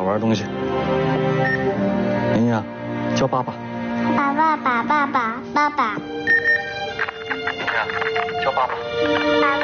玩的东西。妍妍，叫爸爸。 爸爸。 妍妍，叫爸爸。